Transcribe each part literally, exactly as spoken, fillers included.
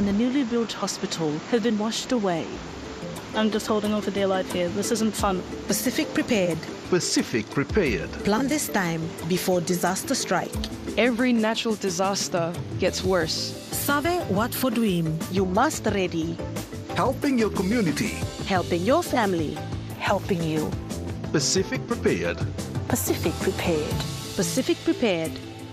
and the newly built hospital have been washed away. I'm just holding on for dear life here. This isn't fun. Pacific Prepared. Pacific Prepared. Plan this time before disaster strike. Every natural disaster gets worse. Save what for dream. You must ready. Helping your community. Helping your family. Helping you. Pacific Prepared. Pacific Prepared. Pacific Prepared.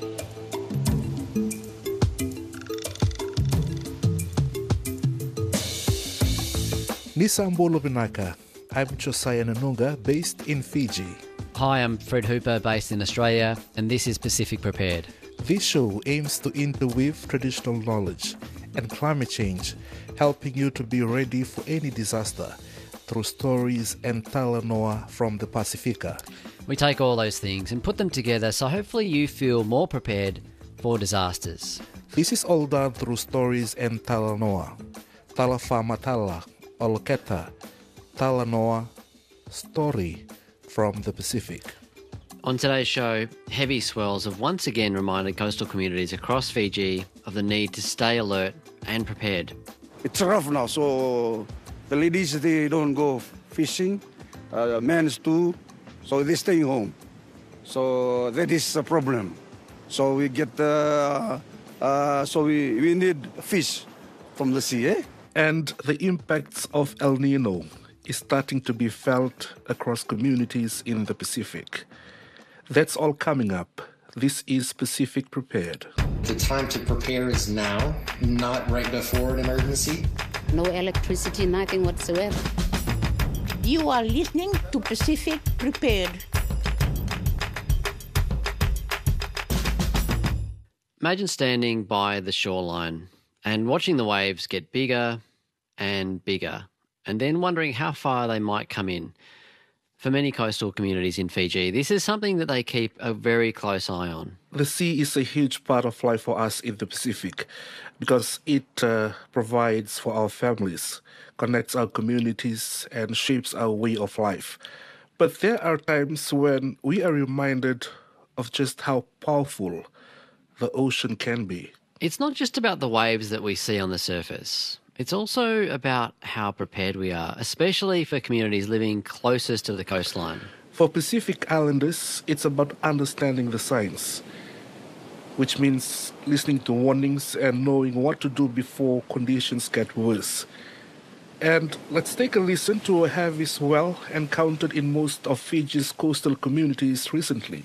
Nisambolo Binaka. I'm Josiah Nanunga, based in Fiji. Hi, I'm Fred Hooper, based in Australia, and this is Pacific Prepared. This show aims to interweave traditional knowledge and climate change, helping you to be ready for any disaster through stories and talanoa from the Pacifica. We take all those things and put them together so hopefully you feel more prepared for disasters. This is all done through stories and talanoa. Talafa Matala, Oloketa, talanoa, story from the Pacific. On today's show, heavy swells have once again reminded coastal communities across Fiji of the need to stay alert and prepared. It's rough now, so the ladies, they don't go fishing, uh, men's too, so they're staying home. So that is a problem. So we get, uh, uh, so we, we need fish from the sea, eh? And the impacts of El Nino is starting to be felt across communities in the Pacific. That's all coming up. This is Pacific Prepared. The time to prepare is now, not right before an emergency. No electricity, nothing whatsoever. You are listening to Pacific Prepared. Imagine standing by the shoreline and watching the waves get bigger and bigger, and then wondering how far they might come in. For many coastal communities in Fiji, this is something that they keep a very close eye on. The sea is a huge part of life for us in the Pacific because it uh, provides for our families, connects our communities, and shapes our way of life. But there are times when we are reminded of just how powerful the ocean can be. It's not just about the waves that we see on the surface. It's also about how prepared we are, especially for communities living closest to the coastline. For Pacific Islanders, it's about understanding the signs, which means listening to warnings and knowing what to do before conditions get worse. And let's take a listen to a heavy swell encountered in most of Fiji's coastal communities recently.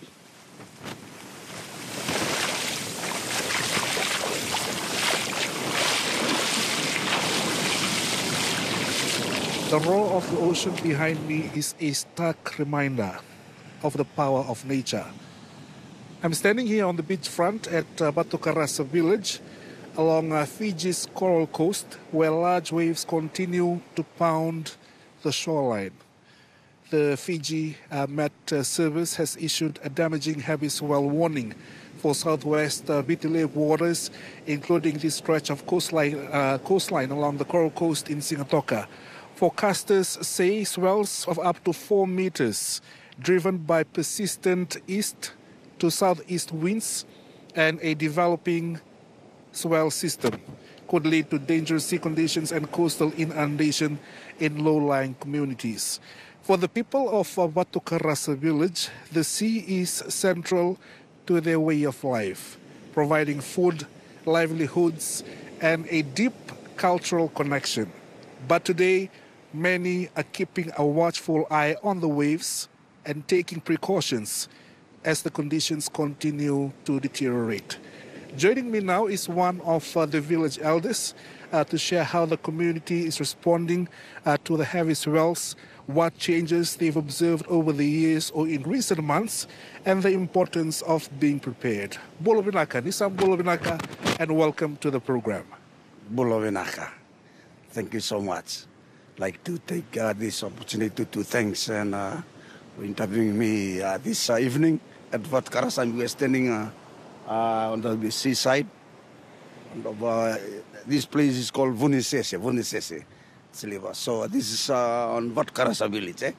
The roar of the ocean behind me is a stark reminder of the power of nature. I'm standing here on the beachfront at uh, Batu Karasa village along uh, Fiji's coral coast, where large waves continue to pound the shoreline. The Fiji uh, Met uh, Service has issued a damaging heavy swell warning for southwest uh, Viti Lake waters, including this stretch of coastline, uh, coastline along the coral coast in Sigatoka. Forecasters say swells of up to four meters, driven by persistent east to southeast winds and a developing swell system, could lead to dangerous sea conditions and coastal inundation in low-lying communities. For the people of uh, Batu Karasa village, the sea is central to their way of life, providing food, livelihoods, and a deep cultural connection. But today, many are keeping a watchful eye on the waves and taking precautions as the conditions continue to deteriorate. Joining me now is one of uh, the village elders uh, to share how the community is responding uh, to the heavy swells, what changes they've observed over the years or in recent months, and the importance of being prepared. Bolo Binaka, Nisam Bolo Binaka, and welcome to the program. Bolo Binaka, thank you so much. Like to take uh, this opportunity to thanks and uh, for interviewing me uh, this uh, evening at Batu Karasa. We are standing uh, uh, on the seaside. And, uh, this place is called Vunisese, Vunisese. So this is uh, on Batu Karasa village. Eh?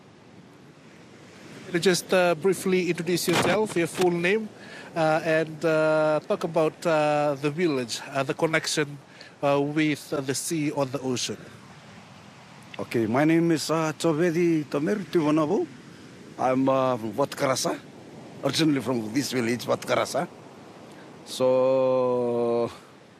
Just uh, briefly introduce yourself, your full name, uh, and uh, talk about uh, the village, uh, the connection uh, with uh, the sea or the ocean? Okay, my name is uh, Chovedi Tomer Tivonabu. I'm uh, from Wat Karasa, originally from this village, Wat Karasa. So,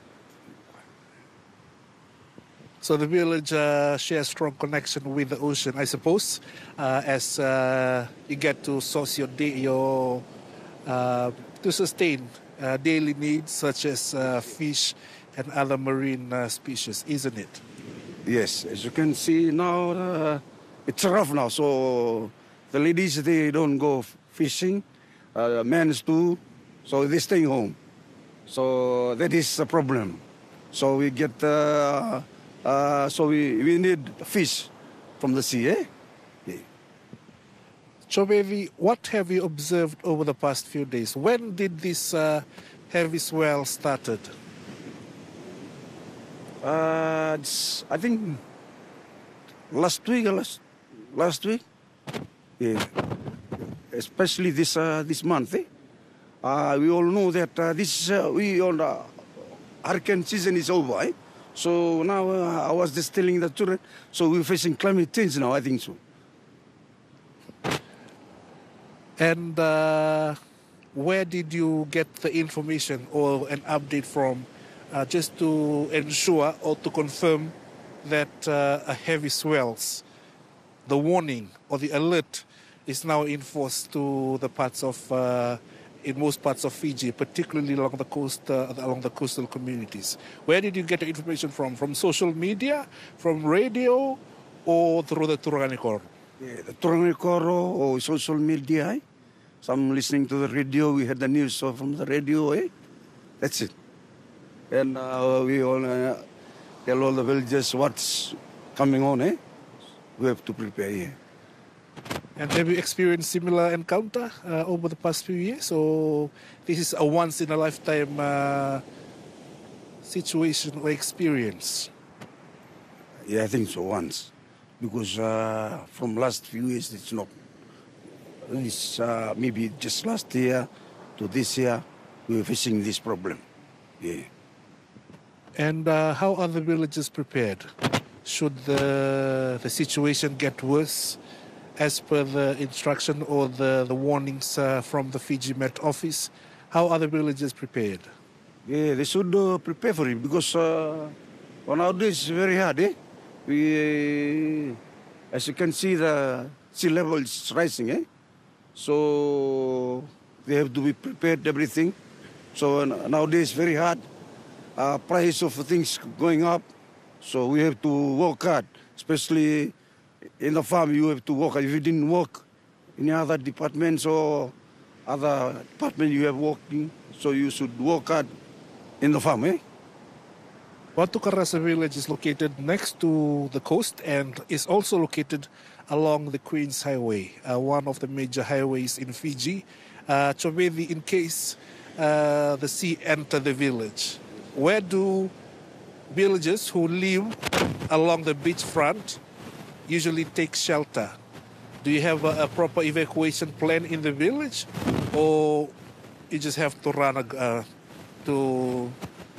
so the village uh, shares strong connection with the ocean, I suppose, uh, as uh, you get to source your day, your uh, to sustain uh, daily needs such as uh, fish and other marine uh, species, isn't it? yes, as you can see now, uh, it's rough now. So the ladies, they don't go fishing, uh, men too, so they stay home. So that is a problem. So we get, uh, uh, so we, we need fish from the sea, eh? Yeah. Chovedi, what have you observed over the past few days? When did this uh, heavy swell started? Uh, it's, I think last week, last last week, yeah. Especially this uh, this month, eh? Uh, we all know that uh, this uh, we on the hurricane season is over, eh? So now uh, I was just telling the children, so we're facing climate change now, I think so. And uh, where did you get the information or an update from uh, just to ensure or to confirm that uh, a heavy swells, the warning or the alert is now enforced to the parts of, uh, in most parts of Fiji, particularly along the coast, uh, along the coastal communities? Where did you get the information from? From social media, from radio, or through the Turangani Koro? Yeah, the Turangani Koro or social media, eh? Some listening to the radio, we had the news so from the radio, eh? That's it. And uh, we all uh, tell all the villagers what's coming on, eh? We have to prepare here. And have you experienced similar encounter uh, over the past few years? Or this is a once-in-a-lifetime uh, situation or experience? Yeah, I think so, once. Because uh, from last few years, it's not. It's, uh, maybe just last year to this year, we were facing this problem. Yeah. And uh, how are the villagers prepared? Should the, the situation get worse as per the instruction or the, the warnings uh, from the Fiji Met Office? How are the villagers prepared? Yeah, they should uh, prepare for it because uh, well, nowadays it's very hard, eh? We, uh, as you can see, the sea level is rising, eh? So they have to be prepared, everything. So uh, nowadays very hard. Uh, price of things going up. So we have to work hard, especially in the farm. You have to work. If you didn't work in other departments or other department you have working, so you should work hard in the farm, eh? Batu Karasa village is located next to the coast and is also located along the Queen's Highway, uh, one of the major highways in Fiji. Uh, Chovedi, in case uh, the sea enter the village, where do villagers who live along the beachfront usually take shelter? Do you have a, a proper evacuation plan in the village, or you just have to run a, uh, to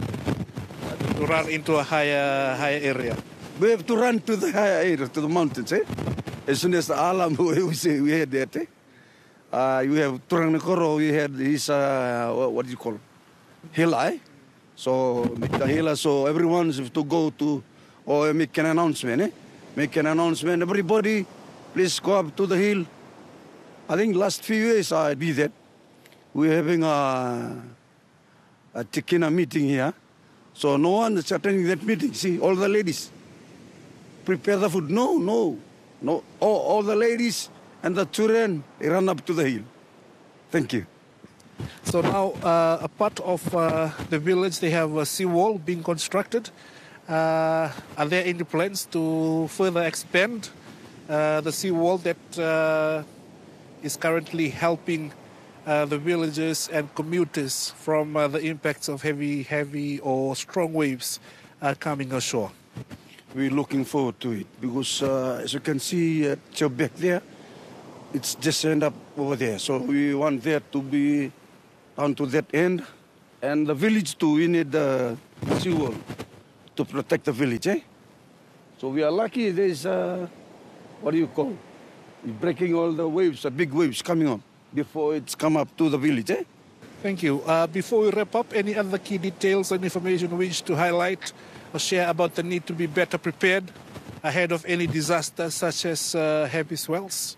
to run into a higher higher area? We have to run to the higher area, to the mountains, eh? As soon as the alarm, we say we had that, eh? Uh, you have Turangani Koro, we had this, uh, what, what do you call it? Hila, eh? So, make the hila, so everyone has to go to, or make an announcement, eh? Make an announcement, everybody, please go up to the hill. I think last few years I did that. We're having a, a Tikina meeting here. So no one is attending that meeting. See, all the ladies prepare the food. No, no, no. All, all the ladies and the children, they run up to the hill. Thank you. So now, uh, a part of uh, the village, they have a seawall being constructed. Uh, are there any plans to further expand uh, the seawall that uh, is currently helping uh, the villagers and commuters from uh, the impacts of heavy, heavy or strong waves uh, coming ashore? We're looking forward to it because, uh, as you can see, at your back there, it's just end up over there. So we want there to be down to that end. And the village too, we need the seawall to protect the village, eh? So we are lucky there's, uh, what do you call, breaking all the waves, the big waves coming up before it's come up to the village, eh? Thank you. Uh, before we wrap up, any other key details and information you wish to highlight or share about the need to be better prepared ahead of any disaster such as uh, heavy swells?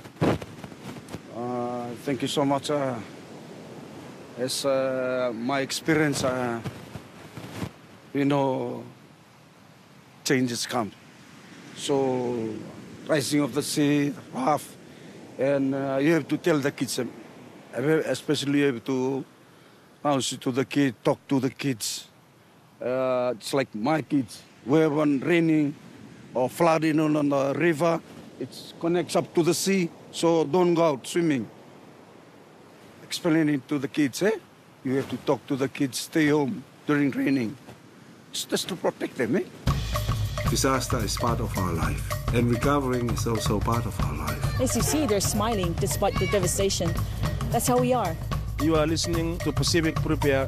Uh, thank you so much. Uh, as uh, my experience, uh, you know, changes come. So, rising of the sea, rough, and uh, you have to tell the kids, um, especially you have to announce to the kids, talk to the kids. Uh, it's like my kids, where when raining or flooding on the river, it connects up to the sea, so don't go out swimming. Explaining to the kids, eh? You have to talk to the kids, stay home during raining. It's just to protect them, eh? Disaster is part of our life, and recovering is also part of our life. As you see, they're smiling despite the devastation. That's how we are. You are listening to Pacific Prepare.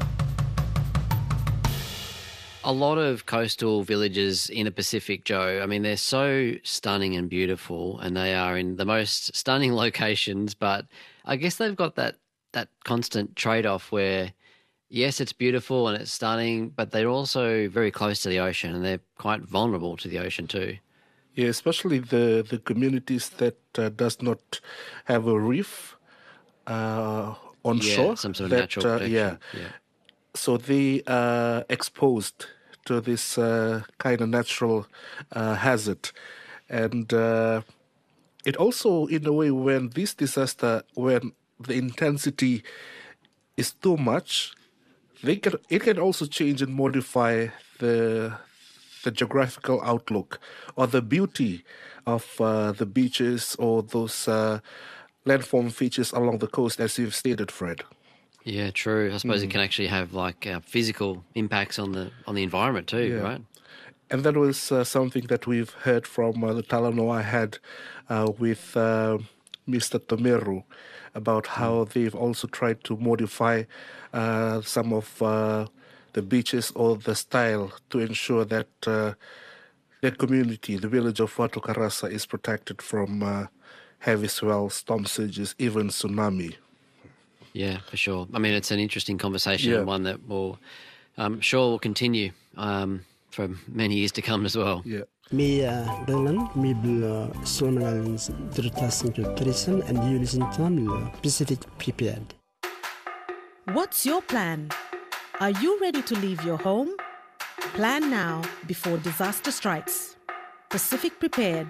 A lot of coastal villages in the Pacific, Joe, I mean, they're so stunning and beautiful, and they are in the most stunning locations, but I guess they've got that, that constant trade-off where, yes, it's beautiful and it's stunning, but they're also very close to the ocean, and they're quite vulnerable to the ocean too. Yeah, especially the, the communities that uh, does not have a reef uh, on yeah, shore. some sort of that, natural uh, protection. yeah. yeah. So they are exposed to this uh, kind of natural uh, hazard. And uh, it also, in a way, when this disaster, when the intensity is too much, they can, it can also change and modify the the geographical outlook or the beauty of uh, the beaches or those uh, landform features along the coast, as you've stated, Fred. Yeah, true. I suppose Mm. it can actually have like uh, physical impacts on the on the environment too, Yeah. right? And that was uh, something that we've heard from uh, the Talanoa I had uh, with uh, Mister Tomeru about how they've also tried to modify uh, some of uh, the beaches or the style to ensure that uh, their community, the village of Watu Karasa, is protected from uh, heavy swells, storm surges, even tsunami. Yeah, for sure. I mean, it's an interesting conversation Yeah. and one that will, I'm sure, will continue um, for many years to come as well. Yeah. Me, Roland, me, Solomon Islands, Tradition, and you listen to Pacific Prepared. What's your plan? Are you ready to leave your home? Plan now before disaster strikes. Pacific Prepared.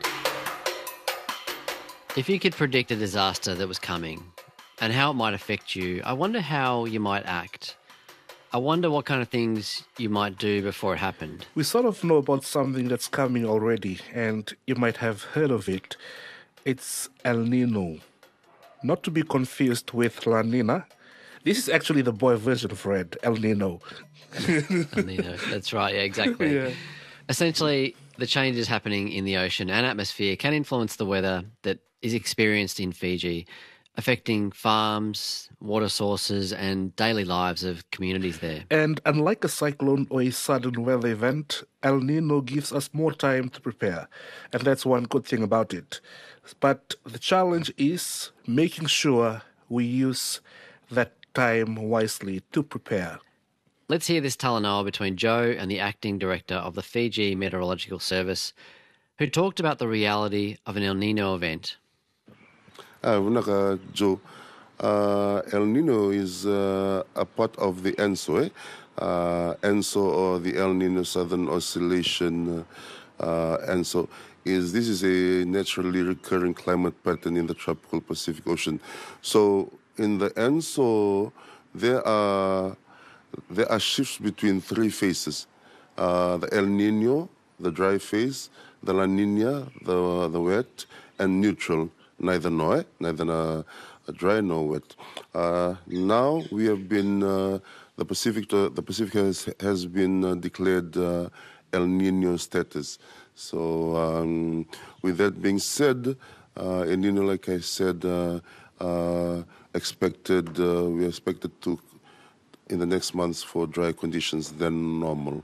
If you could predict a disaster that was coming and how it might affect you, I wonder how you might act. I wonder what kind of things you might do before it happened. We sort of know about something that's coming already, and you might have heard of it. It's El Nino. Not to be confused with La Nina. This is actually the boy version of Fred, El Nino. El Nino, that's right, yeah, exactly. Yeah. Essentially, the changes happening in the ocean and atmosphere can influence the weather that is experienced in Fiji, affecting farms, water sources, and daily lives of communities there. And unlike a cyclone or a sudden weather event, El Nino gives us more time to prepare. And that's one good thing about it. But the challenge is making sure we use that time wisely to prepare. Let's hear this talanoa between Joe and the acting director of the Fiji Meteorological Service, who talked about the reality of an El Nino event. Uh, Vinaka Joe, uh, El Nino is uh, a part of the ENSO, eh? uh, ENSO or the El Nino Southern Oscillation. Uh, ENSO is this is a naturally recurring climate pattern in the tropical Pacific Ocean. So in the ENSO, there are there are shifts between three phases: uh, the El Nino, the dry phase, the La Nina, the the wet, and neutral. Neither no, neither uh, dry nor wet. Uh, now we have been uh, the Pacific. Uh, the Pacific has has been uh, declared uh, El Nino status. So um, with that being said, uh, El Nino, like I said, uh, uh, expected uh, we expected to in the next months for dry conditions than normal.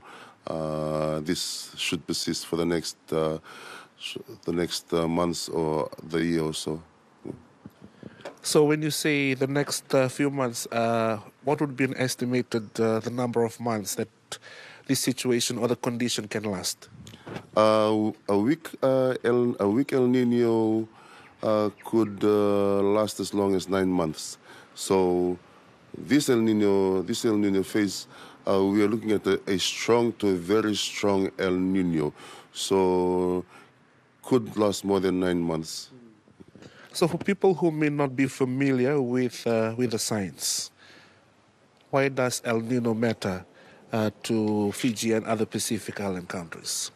uh, this should persist for the next uh, sh- the next uh, months or the year or so. So when you say the next uh, few months, uh, what would be an estimated uh, the number of months that this situation or the condition can last? Uh, a week, uh, El, a week El Nino uh, could uh, last as long as nine months. So this El Nino, this El Nino phase, uh, we are looking at a, a strong to a very strong El Nino. So could last more than nine months. So for people who may not be familiar with uh, with the science, why does El Nino matter uh, to Fiji and other Pacific Island countries?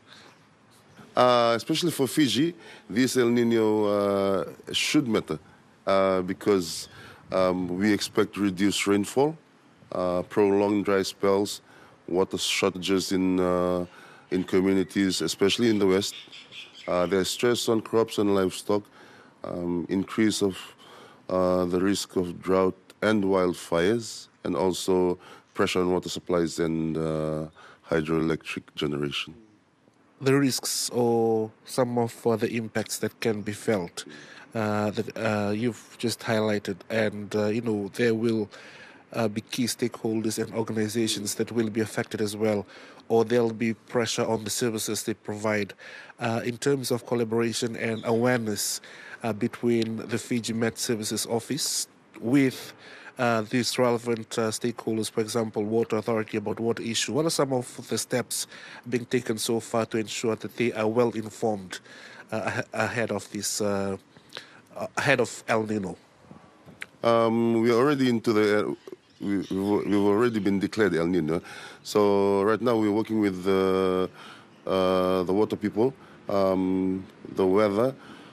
Uh, especially for Fiji, this El Nino uh, should matter uh, because um, we expect reduced rainfall, uh, prolonged dry spells, water shortages in uh, in communities, especially in the west. Uh, there's stress on crops and livestock. Um, increase of uh, the risk of drought and wildfires, and also pressure on water supplies and uh, hydroelectric generation. The risks or some of uh, the impacts that can be felt uh, that uh, you've just highlighted, and uh, you know there will uh, be key stakeholders and organizations that will be affected as well, or there'll be pressure on the services they provide uh, in terms of collaboration and awareness Uh, between the Fiji Met Services Office with uh, these relevant uh, stakeholders, for example, Water Authority about water issue. What are some of the steps being taken so far to ensure that they are well informed uh, ahead of this, uh, ahead of El Nino? Um, we are already into the. Uh, we, we've already been declared El Nino, so right now we're working with the uh, the water people, um, the weather.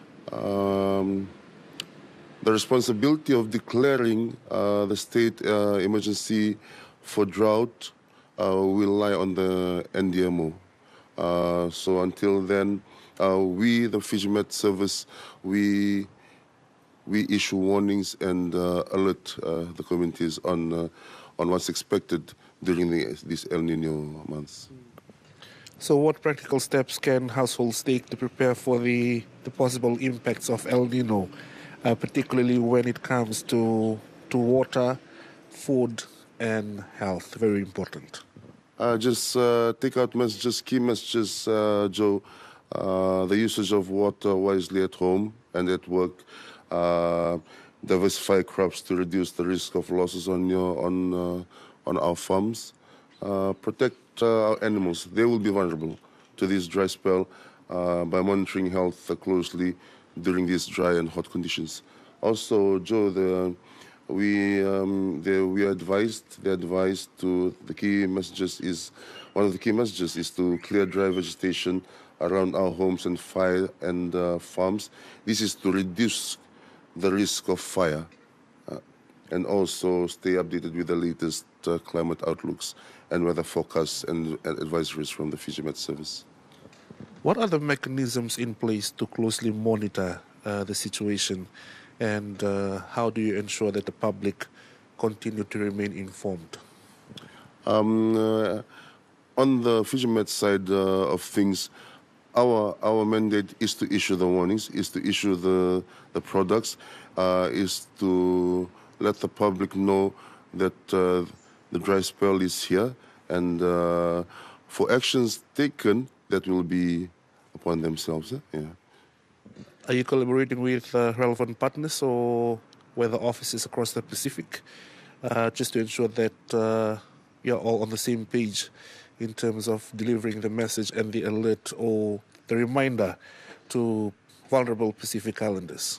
Um, the responsibility of declaring uh, the state uh, emergency for drought uh, will lie on the N D M O. Uh, so until then, uh, we, the Fiji Met Service, we we issue warnings and uh, alert uh, the communities on uh, on what's expected during the, these El Nino months. So what practical steps can households take to prepare for the, the possible impacts of El Nino, uh, particularly when it comes to to water, food, and health? Very important. Uh, just uh, take out messages, key messages, uh, Joe. Uh, the usage of water wisely at home and at work. Uh, diversify crops to reduce the risk of losses on your on uh, on our farms. Uh, protect uh, our animals. They will be vulnerable to this dry spell uh, by monitoring health uh, closely during these dry and hot conditions. Also, Joe, the, we um, the, we are advised. The advised to the key messages is one of the key messages is to clear dry vegetation around our homes and fire and uh, farms. This is to reduce the risk of fire, uh, and also stay updated with the latest uh, climate outlooks and weather forecasts and, and advisories from the Fiji Met Service. What are the mechanisms in place to closely monitor uh, the situation, and uh, how do you ensure that the public continue to remain informed? Um, uh, on the Fiji Met side uh, of things, our our mandate is to issue the warnings, is to issue the the products, uh, is to let the public know that uh, the dry spell is here, and uh, for actions taken that will be upon themselves. Eh? Yeah. Are you collaborating with uh, relevant partners or weather offices across the Pacific uh, just to ensure that uh, you're all on the same page in terms of delivering the message and the alert or the reminder to vulnerable Pacific Islanders?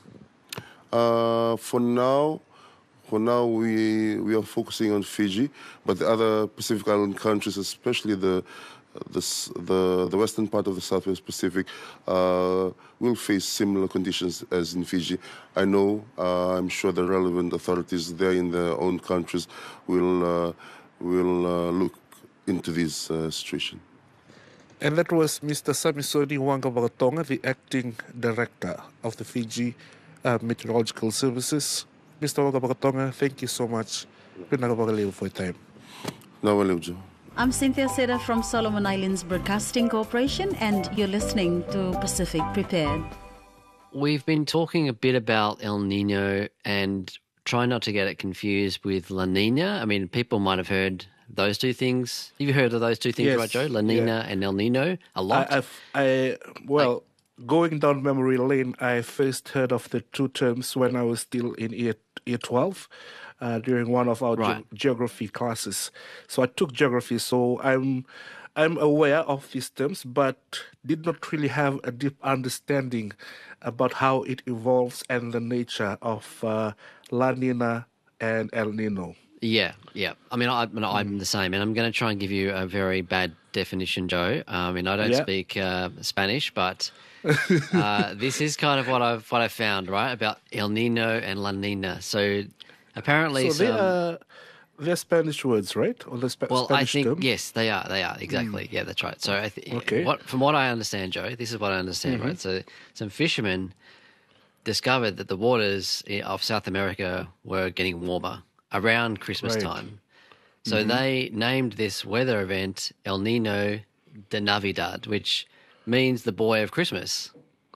Uh, for now, for now we we are focusing on Fiji, but the other Pacific Island countries, especially the the the, the western part of the Southwest Pacific, uh, will face similar conditions as in Fiji. I know, uh, I'm sure the relevant authorities there in their own countries will uh, will uh, look into this uh, situation. And that was Mister Samisoni Wangabagatonga, the acting director of the Fiji uh, Meteorological Services. Mister Wangabagatonga, thank you so much for your time. No, I'm Cynthia Seda from Solomon Islands Broadcasting Corporation, and you're listening to Pacific Prepared. We've been talking a bit about El Nino and try not to get it confused with La Nina. I mean, people might have heard those two things. You've heard of those two things, Yes, right, Joe? La Nina yeah. and El Nino a lot. I, I've, I well, going down memory lane, I first heard of the two terms when I was still in year, year twelve. Uh, during one of our Right. ge- geography classes. So I took geography, so I'm I'm aware of these terms, but did not really have a deep understanding about how it evolves and the nature of uh, La Nina and El Nino. Yeah, yeah. I mean, I, I mean, I'm the same, and I'm going to try and give you a very bad definition, Joe. I mean, I don't Yeah. speak uh, Spanish, but uh, this is kind of what I've what I found, right, about El Nino and La Nina. So apparently, So they some, are they're Spanish words, right? Or the Spa- well, Spanish I think term? yes, they are. They are exactly. Yeah, that's right. So, I th- Okay. what, from what I understand, Joe, this is what I understand, Mhm. right? So, some fishermen discovered that the waters i- of South America were getting warmer around Christmas Right. time. So Mhm. they named this weather event El Nino de Navidad, which means the boy of Christmas.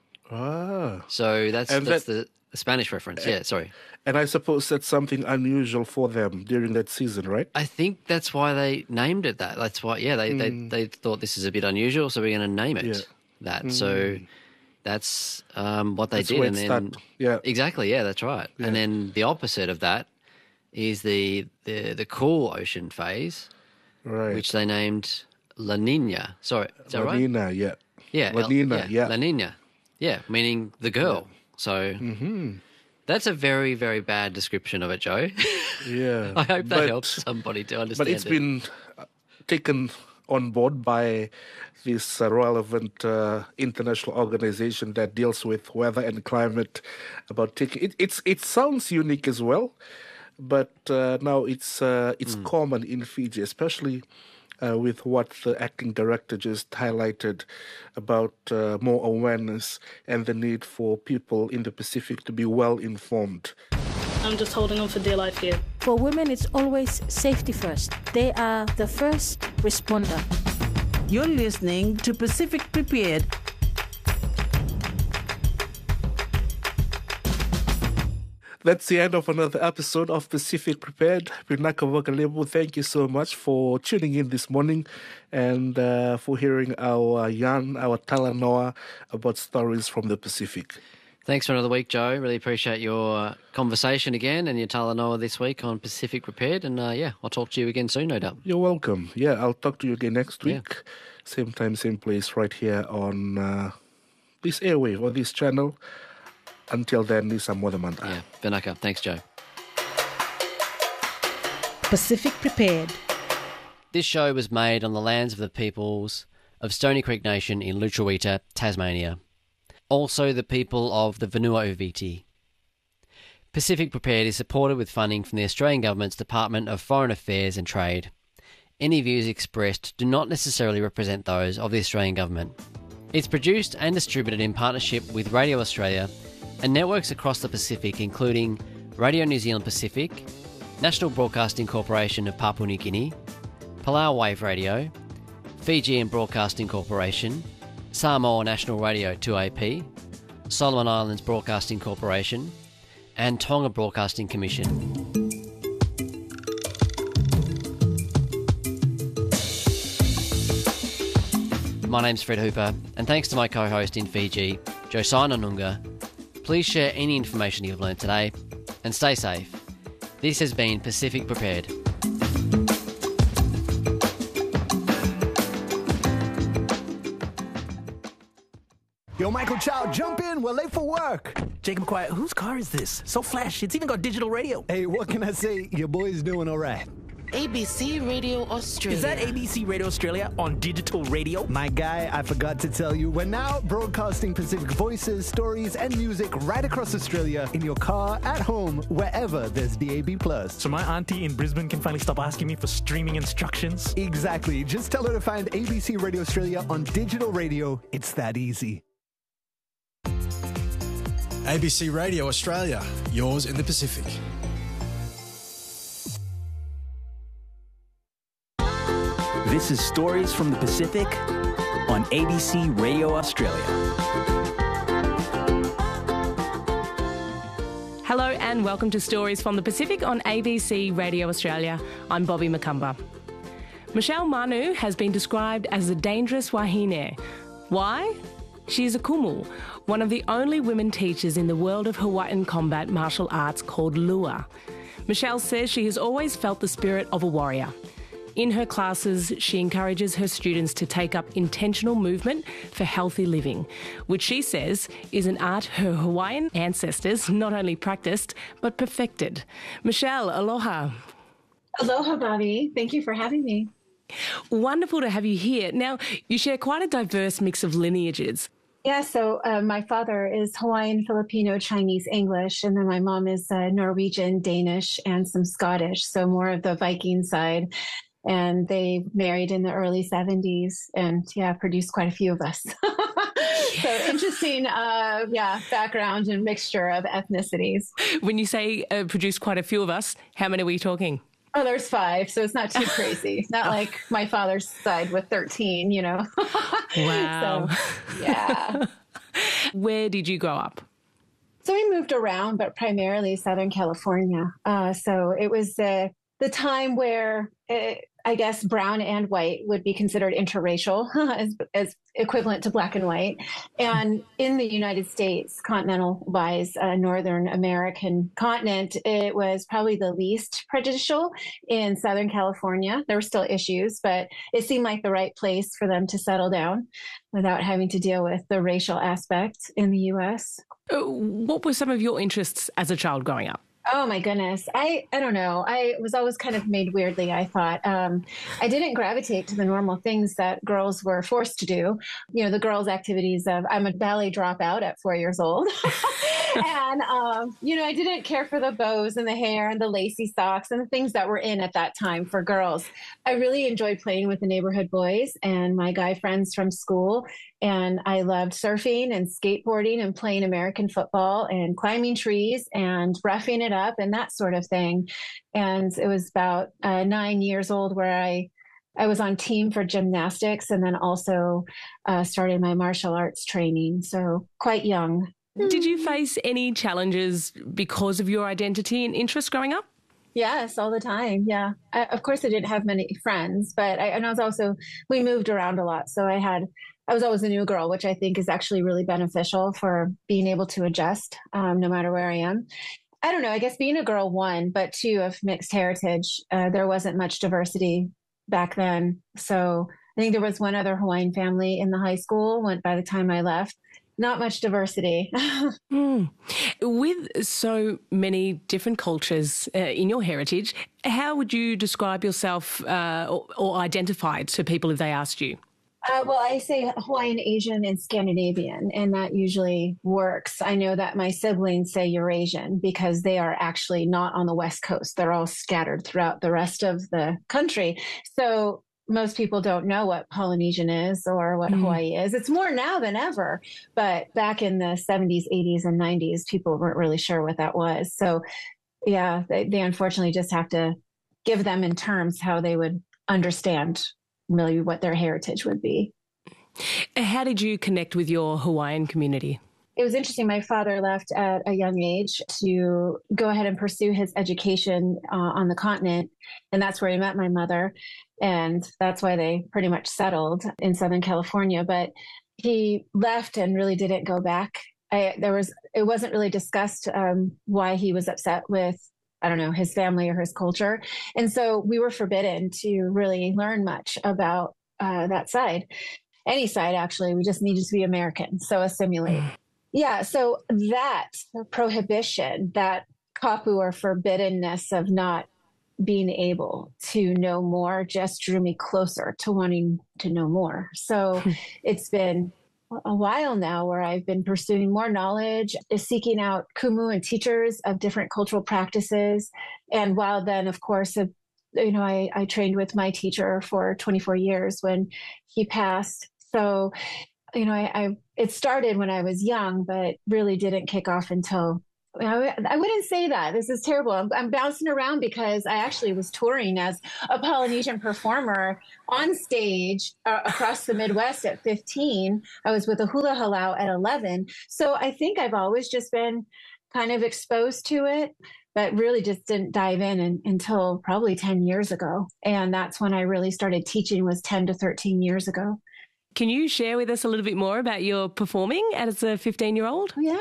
Ah. So that's And that's that- the, the Spanish reference. Yeah, sorry. And I suppose that's something unusual for them during that season, right? I think that's why they named it that. That's why, yeah, they, Mm. they, they thought this is a bit unusual, so we're going to name it Yeah. that. So Mm. that's um, what they That's did. where and it then, started. Yeah. Exactly, yeah, that's right. Yeah. And then the opposite of that is the, the, the cool ocean phase, Right. which they named La Nina. Sorry, is that La right? Nina, yeah. Yeah, La El- Nina, yeah. La Nina, yeah, meaning the girl. So Mm-hmm. that's a very, very bad description of it, Joe. Yeah. I hope that But- helps somebody to understand But it's it. been uh, taken on board by this uh, relevant uh, international organization that deals with weather and climate. About taking it, it's it sounds unique as well, but uh, now it's uh, it's Hmm. common in Fiji, especially. Uh, with what the acting director just highlighted about uh, more awareness and the need for people in the Pacific to be well informed. I'm just holding on for dear life here. For women, it's always safety first. They are the first responder. You're listening to Pacific Prepared. That's the end of another episode of Pacific Prepared. Pinaka Wakalebo, thank you so much for tuning in this morning and uh, for hearing our yarn, our talanoa about stories from the Pacific. Thanks for another week, Joe. Really appreciate your conversation again and your talanoa this week on Pacific Prepared. And uh, yeah, I'll talk to you again soon, no doubt. You're welcome. Yeah, I'll talk to you again next Yeah. week. Same time, same place, right here on uh, this airwave or this channel. Until then, Nisa Modamanta. Yeah, Vinaka. Thanks, Joe. Pacific Prepared. This show was made on the lands of the peoples of Stony Creek Nation in Lutruwita, Tasmania. Also the people of the Vanuatu. Pacific Prepared is supported with funding from the Australian Government's Department of Foreign Affairs and Trade. Any views expressed do not necessarily represent those of the Australian Government. It's produced and distributed in partnership with Radio Australia and networks across the Pacific, including Radio New Zealand Pacific, National Broadcasting Corporation of Papua New Guinea, Palau Wave Radio, Fijian Broadcasting Corporation, Samoa National Radio two A P, Solomon Islands Broadcasting Corporation, and Tonga Broadcasting Commission. My name's Fred Hooper, and thanks to my co-host in Fiji, Josina Nunga. Please share any information you've learned today, and stay safe. This has been Pacific Prepared. Yo, Michael Chow, jump in. We're late for work. Jacob Quiet, whose car is this? So flash. It's even got digital radio. Hey, what can I say? Your boy's doing all right. A B C Radio Australia. Is that A B C Radio Australia on digital radio? My guy, I forgot to tell you, we're now broadcasting Pacific voices, stories, and music right across Australia in your car, at home, wherever there's D A B plus. So my auntie in Brisbane can finally stop asking me for streaming instructions? Exactly. Just tell her to find A B C Radio Australia on digital radio. It's that easy. A B C Radio Australia, yours in the Pacific. This is Stories from the Pacific on A B C Radio Australia. Hello and welcome to Stories from the Pacific on A B C Radio Australia. I'm Bobby Macumber. Michelle Manu has been described as a dangerous wahine. Why? She is a kumu, one of the only women teachers in the world of Hawaiian combat martial arts called Lua. Michelle says she has always felt the spirit of a warrior. In her classes, she encourages her students to take up intentional movement for healthy living, which she says is an art her Hawaiian ancestors not only practiced, but perfected. Michelle, aloha. Aloha, Bobby. Thank you for having me. Wonderful to have you here. Now, you share quite a diverse mix of lineages. Yeah, so uh, my father is Hawaiian, Filipino, Chinese, English, and then my mom is uh, Norwegian, Danish, and some Scottish, so more of the Viking side. And they married in the early seventies and, yeah, produced quite a few of us. So interesting, uh, yeah, background and mixture of ethnicities. When you say uh, produced quite a few of us, how many are we talking? Oh, there's five, so it's not too crazy. Not like my father's side with thirteen, you know. Wow. So, yeah. Where did you grow up? So we moved around, but primarily Southern California. Uh, so it was uh, the time where it, I guess brown and white would be considered interracial as, as equivalent to black and white. And in the United States, continental-wise, uh, Northern American continent, it was probably the least prejudicial. In Southern California, there were still issues, but it seemed like the right place for them to settle down without having to deal with the racial aspect in the U S. What were some of your interests as a child growing up? Oh, my goodness. I, I don't know. I was always kind of made weirdly, I thought. Um, I didn't gravitate to the normal things that girls were forced to do. You know, the girls' activities of, I'm a ballet dropout at four years old. And, um, you know, I didn't care for the bows and the hair and the lacy socks and the things that were in at that time for girls. I really enjoyed playing with the neighborhood boys and my guy friends from school. And I loved surfing and skateboarding and playing American football and climbing trees and roughing it up and that sort of thing. And it was about uh, nine years old where I I was on team for gymnastics and then also uh, started my martial arts training. So quite young. Did you face any challenges because of your identity and interests growing up? Yes, all the time. Yeah. I, of course, I didn't have many friends, but I, and I was also, we moved around a lot. So I had, I was always a new girl, which I think is actually really beneficial for being able to adjust um, no matter where I am. I don't know, I guess being a girl, one, but two, of mixed heritage, uh, there wasn't much diversity back then. So I think there was one other Hawaiian family in the high school when, by the time I left. Not much diversity. mm. With so many different cultures uh, in your heritage, how would you describe yourself uh, or, or identify to people if they asked you? Uh, well, I say Hawaiian, Asian, and Scandinavian, and that usually works. I know that my siblings say Eurasian because they are actually not on the West Coast. They're all scattered throughout the rest of the country. So most people don't know what Polynesian is or what mm. Hawaii is. It's more now than ever. But back in the seventies, eighties, and nineties, people weren't really sure what that was. So, yeah, they, they unfortunately just have to give them in terms how they would understand really what their heritage would be. How did you connect with your Hawaiian community? It was interesting. My father left at a young age to go ahead and pursue his education uh, on the continent. And that's where he met my mother. And that's why they pretty much settled in Southern California. But he left and really didn't go back. I, there was, it wasn't really discussed um, why he was upset with, I don't know, his family or his culture. And so we were forbidden to really learn much about uh, that side. Any side, actually. We just needed to be American. So assimilate. Yeah, so that prohibition, that kapu or forbiddenness of not being able to know more just drew me closer to wanting to know more. So it's been a while now where I've been pursuing more knowledge, seeking out kumu and teachers of different cultural practices. And while then, of course, you know, I, I trained with my teacher for twenty-four years when he passed. So you know, I, I it started when I was young, but really didn't kick off until I I wouldn't say that. This is terrible. I'm, I'm bouncing around because I actually was touring as a Polynesian performer on stage uh, across the Midwest at fifteen. I was with a hula halau at eleven. So I think I've always just been kind of exposed to it, but really just didn't dive in, in until probably ten years ago. And that's when I really started teaching, was ten to thirteen years ago. Can you share with us a little bit more about your performing as a fifteen-year-old? Yeah.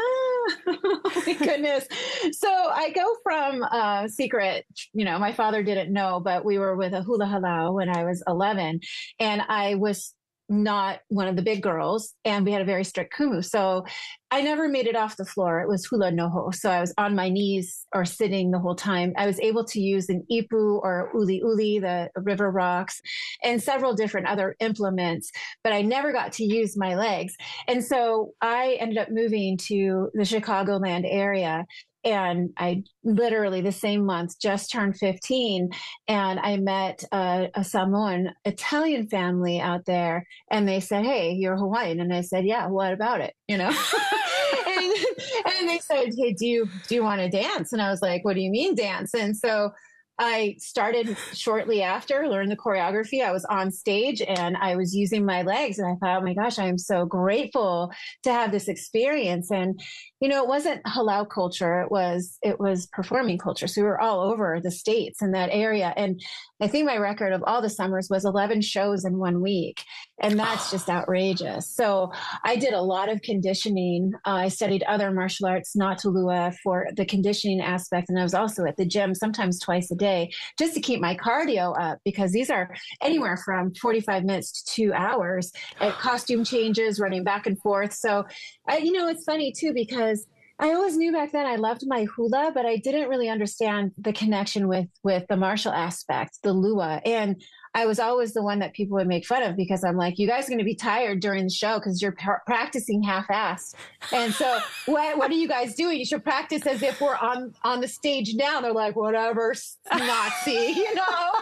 Oh, my goodness. So I go from uh, secret, you know, my father didn't know, but we were with a hula halau when I was eleven, and I was not one of the big girls, and we had a very strict kumu. So I never made it off the floor. It was hula noho. So I was on my knees or sitting the whole time. I was able to use an ipu or uli uli, the river rocks, and several different other implements, but I never got to use my legs. And so I ended up moving to the Chicagoland area. And I literally the same month just turned fifteen, and I met a, a Samoan Italian family out there, and they said, "Hey, you're Hawaiian," and I said, "Yeah, what about it?" You know, and, and they said, "Hey, do you do you want to dance?" And I was like, "What do you mean dance?" And so I started shortly after, learned the choreography. I was on stage and I was using my legs, and I thought, oh my gosh, I am so grateful to have this experience. And, you know, it wasn't halau culture. It was, it was performing culture. So we were all over the States in that area. And I think my record of all the summers was eleven shows in one week. And that's just outrageous. So I did a lot of conditioning. Uh, I studied other martial arts, not Tulua, for the conditioning aspect. And I was also at the gym sometimes twice a day just to keep my cardio up, because these are anywhere from forty-five minutes to two hours at costume changes, running back and forth. So, I, you know, it's funny too, because I always knew back then I loved my hula, but I didn't really understand the connection with, with the martial aspect, the lua. And I was always the one that people would make fun of, because I'm like, you guys are going to be tired during the show because you're pr- practicing half-assed. And so what, what are you guys doing? You should practice as if we're on, on the stage now. They're like, whatever, Nazi, you know,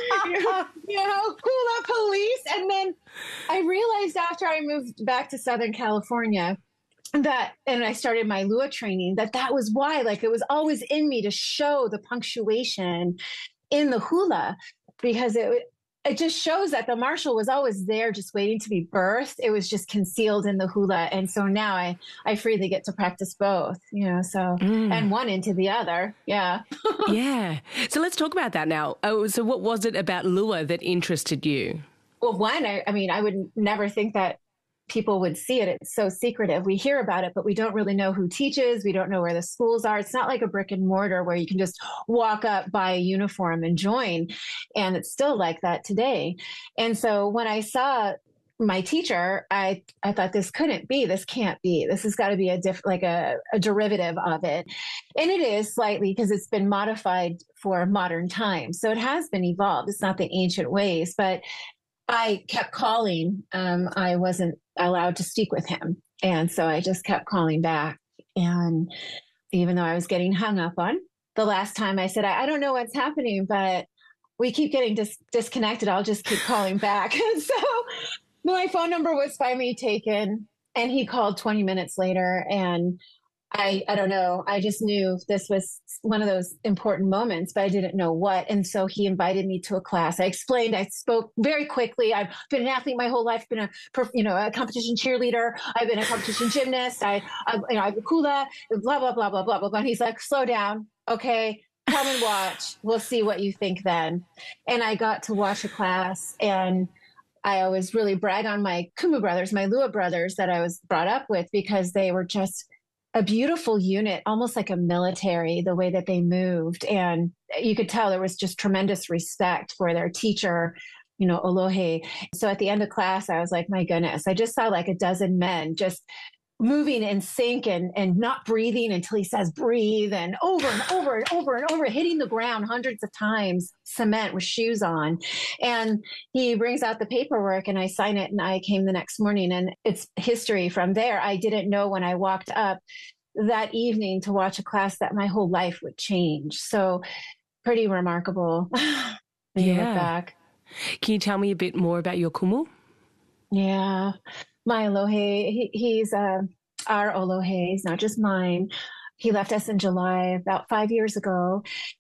you know, hula police. And then I realized after I moved back to Southern California, that, and I started my Lua training, that that was why, like, it was always in me to show the punctuation in the hula, because it, it just shows that the martial was always there, just waiting to be birthed. It was just concealed in the hula. And so now I, I freely get to practice both, you know, so, mm. and one into the other. Yeah. Yeah. So let's talk about that now. Oh, so what was it about Lua that interested you? Well, one, I, I mean, I would never think that people would see it. It's so secretive. We hear about it, but we don't really know who teaches. We don't know where the schools are. It's not like a brick and mortar where you can just walk up, buy a uniform and join. And it's still like that today. And so when I saw my teacher, I, I thought, this couldn't be, this can't be, this has got to be a diff, like a, a derivative of it. And it is slightly, because it's been modified for modern times. So it has been evolved. It's not the ancient ways, but I kept calling. Um, I wasn't allowed to speak with him. And so I just kept calling back. And even though I was getting hung up on, the last time I said, I, I don't know what's happening, but we keep getting dis- disconnected. I'll just keep calling back. And so my phone number was finally taken, and he called twenty minutes later. And I, I don't know. I just knew this was one of those important moments, but I didn't know what. And so he invited me to a class. I explained, I spoke very quickly. I've been an athlete my whole life, been a, you know, a competition cheerleader. I've been a competition gymnast. I, I you know, I have a hula, blah, blah, blah, blah, blah, blah, blah. And he's like, slow down. Okay. Come and watch. We'll see what you think then. And I got to watch a class, and I always really brag on my Kumu brothers, my Lua brothers that I was brought up with, because they were just a beautiful unit, almost like a military, the way that they moved. And you could tell there was just tremendous respect for their teacher, you know, Olohe. So at the end of class, I was like, my goodness, I just saw like a dozen men just moving in sync and, and not breathing until he says breathe, and over and over and over and over, hitting the ground hundreds of times, cement with shoes on. And he brings out the paperwork, and I sign it, and I came the next morning, and it's history from there. I didn't know when I walked up that evening to watch a class that my whole life would change. So pretty remarkable. When you look back. Can you tell me a bit more about your kumu? Yeah. My Olohe, he, he's uh, our Olohe. He's not just mine. He left us in July about five years ago.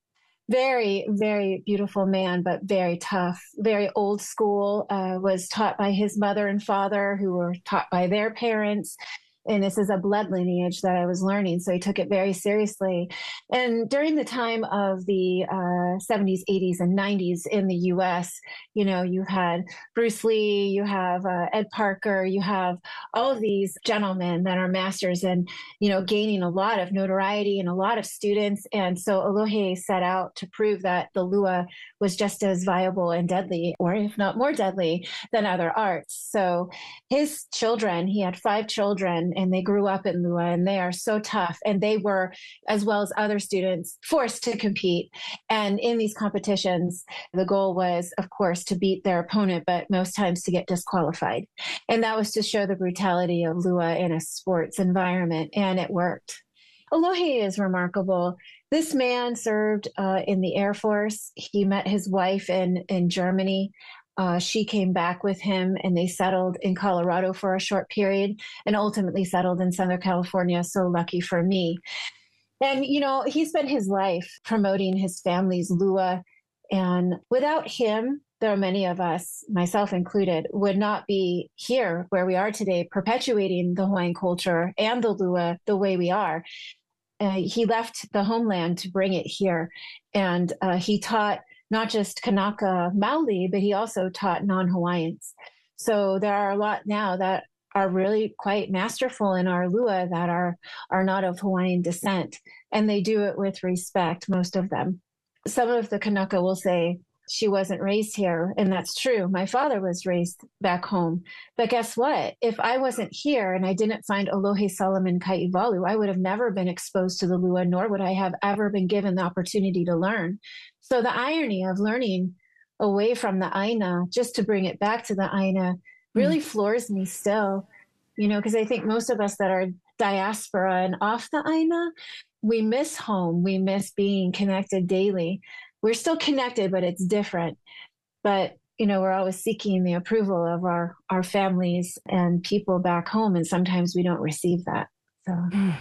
Very, very beautiful man, but very tough, very old school, uh, was taught by his mother and father, who were taught by their parents. And this is a blood lineage that I was learning. So he took it very seriously. And during the time of the uh, seventies, eighties, and nineties in the U S, you know, you had Bruce Lee, you have uh, Ed Parker, you have all of these gentlemen that are masters and, you know, gaining a lot of notoriety and a lot of students. And so Alohe set out to prove that the lua was just as viable and deadly, or if not more deadly, than other arts. So his children, he had five children, and they grew up in Lua, and they are so tough. And they were, as well as other students, forced to compete. And in these competitions, the goal was, of course, to beat their opponent, but most times to get disqualified. And that was to show the brutality of Lua in a sports environment, and it worked. Alohe is remarkable. This man served uh, in the Air Force. He met his wife in, in Germany. Uh, she came back with him, and they settled in Colorado for a short period and ultimately settled in Southern California. So lucky for me. And, you know, he spent his life promoting his family's lua. And without him, there are many of us, myself included, would not be here where we are today, perpetuating the Hawaiian culture and the lua the way we are. Uh, he left the homeland to bring it here. And uh, he taught not just Kanaka Maoli, but he also taught non-Hawaiians. So there are a lot now that are really quite masterful in our lua that are, are not of Hawaiian descent. And they do it with respect, most of them. Some of the Kanaka will say, she wasn't raised here. And that's true. My father was raised back home. But guess what? If I wasn't here and I didn't find Alohe Solomon Kaivalu, I would have never been exposed to the lua, nor would I have ever been given the opportunity to learn. So the irony of learning away from the Aina, just to bring it back to the Aina, really mm. floors me still, you know, because I think most of us that are diaspora and off the Aina, we miss home. We miss being connected daily. We're still connected, but it's different. But, you know, we're always seeking the approval of our, our families and people back home. And sometimes we don't receive that. So, mm.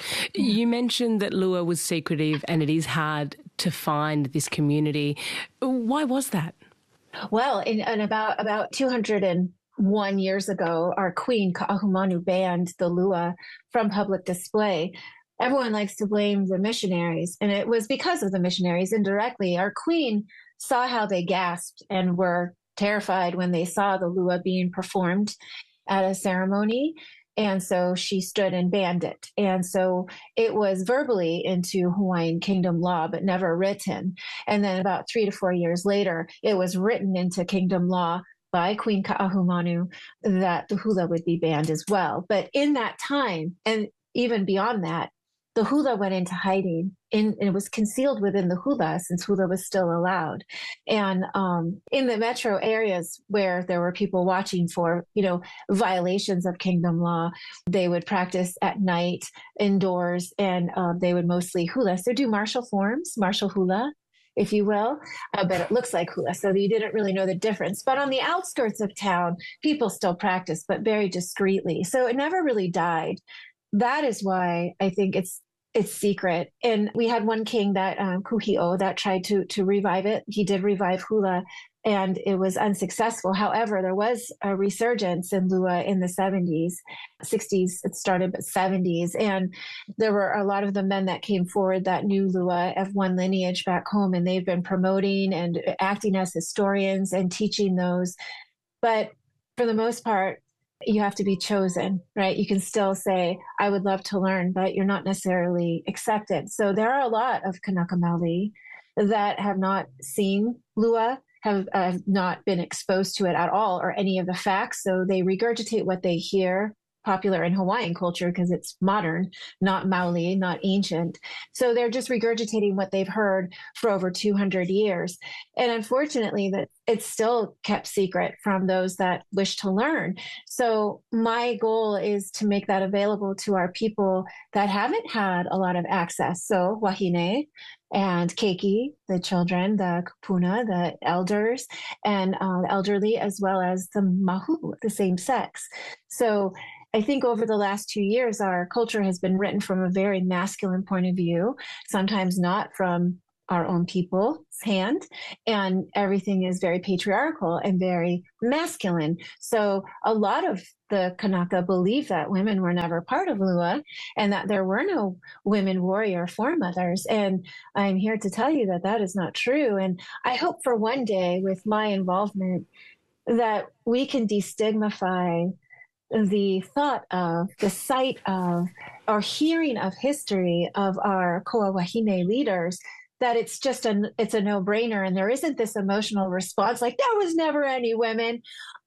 You mentioned that Lua was secretive and it is hard to find this community. Why was that? Well, in, in about, about two hundred one years ago, our queen, Ka'ahumanu, banned the Lua from public display. Everyone likes to blame the missionaries, and it was because of the missionaries indirectly. Our queen saw how they gasped and were terrified when they saw the lua being performed at a ceremony. And so she stood and banned it. And so it was verbally into Hawaiian kingdom law, but never written. And then about three to four years later, it was written into kingdom law by Queen Ka'ahumanu that the hula would be banned as well. But in that time, and even beyond that, the hula went into hiding, in, and it was concealed within the hula since hula was still allowed. And um, in the metro areas where there were people watching for, you know, violations of kingdom law, they would practice at night indoors, and um, they would mostly hula. So do martial forms, martial hula, if you will, uh, but it looks like hula. So you didn't really know the difference. But on the outskirts of town, people still practice, but very discreetly. So it never really died. That is why I think it's it's secret. And we had one king, that um, Kuhi'o, that tried to to revive it. He did revive hula, and it was unsuccessful. However, there was a resurgence in lua in the seventies, sixties. It started, but seventies, and there were a lot of the men that came forward that knew lua of one lineage back home, and they've been promoting and acting as historians and teaching those. But for the most part, you have to be chosen, right? You can still say, I would love to learn, but you're not necessarily accepted. So there are a lot of Kanaka Maoli that have not seen lua, have uh, not been exposed to it at all or any of the facts. So they regurgitate what they hear, popular in Hawaiian culture because it's modern, not Maoli, not ancient. So they're just regurgitating what they've heard for over two hundred years. And unfortunately, that it's still kept secret from those that wish to learn. So my goal is to make that available to our people that haven't had a lot of access. So wahine and keiki, the children, the kupuna, the elders, and uh, the elderly, as well as the mahu, the same sex. So I think over the last two years, our culture has been written from a very masculine point of view, sometimes not from our own people's hand, and everything is very patriarchal and very masculine. So a lot of the Kanaka believe that women were never part of Lua and that there were no women warrior foremothers. And I'm here to tell you that that is not true. And I hope for one day with my involvement that we can destigmify the thought of, the sight of, or hearing of history of our Koa Wahine leaders, that it's just a, it's a no-brainer, and there isn't this emotional response like, there was never any women.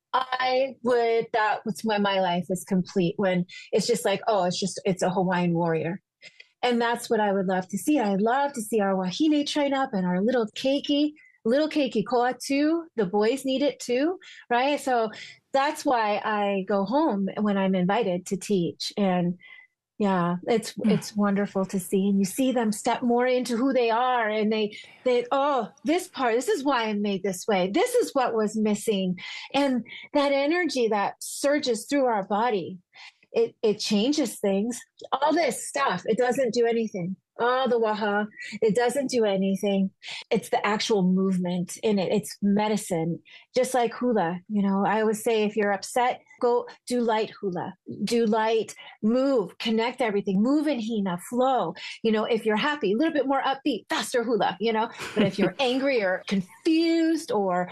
I would, that was when my life is complete, when it's just like, oh, it's just, it's a Hawaiian warrior. And that's what I would love to see. I'd love to see our Wahine train up and our little keiki, little keiki koa too. The boys need it too, right? So that's why I go home when I'm invited to teach. And yeah, it's it's wonderful to see, and you see them step more into who they are, and they they oh, this part, this is why I'm made this way. This is what was missing, and that energy that surges through our body, it it changes things. All this stuff, it doesn't do anything. Oh, the waha, it doesn't do anything. It's the actual movement in it. It's medicine, just like hula. You know, I always say, if you're upset, go do light hula, do light, move, connect everything, move in hina, flow. You know, if you're happy, a little bit more upbeat, faster hula, you know, but if you're angry or confused or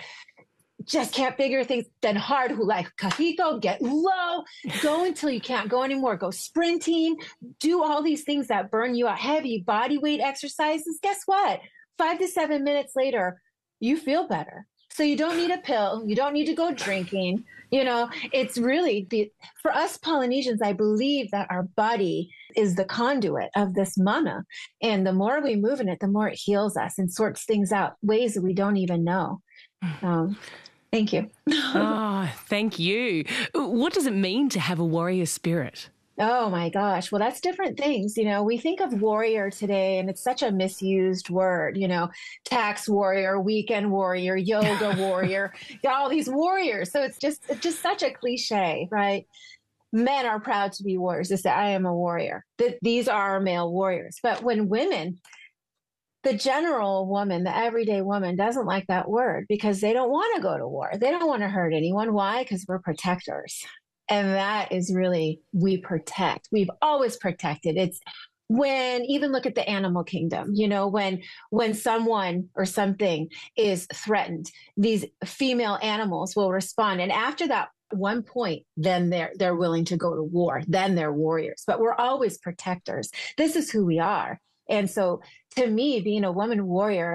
just can't figure things, then hard hula, kahiko, get low, go until you can't go anymore, go sprinting, do all these things that burn you out, heavy body weight exercises. Guess what? Five to seven minutes later, you feel better. So you don't need a pill. You don't need to go drinking. You know, it's really, the, for us Polynesians, I believe that our body is the conduit of this mana. And the more we move in it, the more it heals us and sorts things out, ways that we don't even know. Um, Thank you. Oh, thank you. What does it mean to have a warrior spirit? Oh my gosh. Well, that's different things. You know, we think of warrior today and it's such a misused word, you know, tax warrior, weekend warrior, yoga warrior, all these warriors. So it's just, it's just such a cliche, right? Men are proud to be warriors. They say, I am a warrior. Th- these are male warriors. But when women, the general woman, the everyday woman doesn't like that word because they don't want to go to war. They don't want to hurt anyone. Why? Because we're protectors. And that is really, we protect. We've always protected. It's when, even look at the animal kingdom, you know, when, when someone or something is threatened, these female animals will respond. And after that one point, then they're, they're willing to go to war. Then they're warriors, but we're always protectors. This is who we are. And so to me, being a woman warrior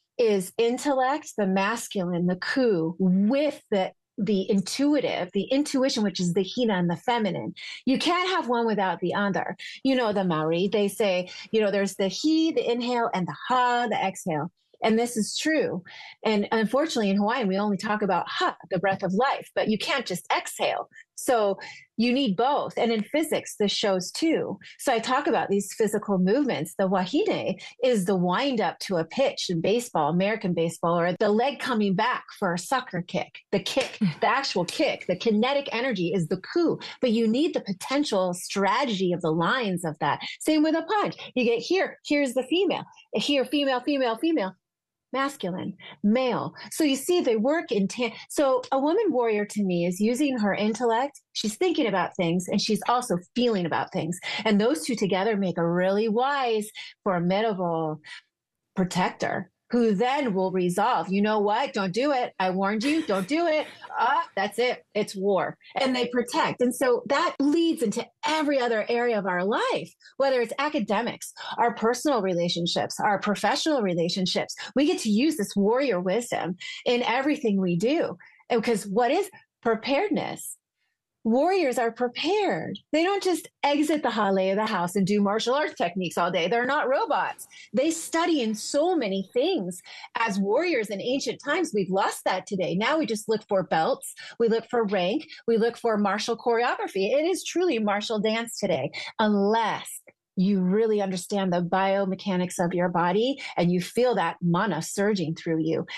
is intellect, the masculine, the ku, with the the intuitive, the intuition, which is the hina and the feminine. You can't have one without the other. You know, the Maori, they say, you know, there's the he, the inhale, and the ha, the exhale. And this is true. And unfortunately, in Hawaiian, we only talk about ha, the breath of life, but you can't just exhale. So you need both. And in physics, this shows too. So I talk about these physical movements. The wahine is the wind up to a pitch in baseball, American baseball, or the leg coming back for a soccer kick, the kick, the actual kick, the kinetic energy is the ku, but you need the potential strategy of the lines of that. Same with a punch. You get here, here's the female, here, female, female, female. Masculine, male. So you see, they work in tan. So a woman warrior to me is using her intellect. She's thinking about things and she's also feeling about things. And those two together make a really wise, formidable protector who then will resolve, you know what? Don't do it. I warned you. Don't do it. Ah, that's it. It's war. And they protect. And so that bleeds into every other area of our life, whether it's academics, our personal relationships, our professional relationships. We get to use this warrior wisdom in everything we do. And because what is preparedness? Warriors are prepared. They don't just exit the hale of the house and do martial arts techniques all day. They're not robots. They study in so many things. As warriors in ancient times, we've lost that today. Now we just look for belts. We look for rank. We look for martial choreography. It is truly martial dance today, unless you really understand the biomechanics of your body and you feel that mana surging through you.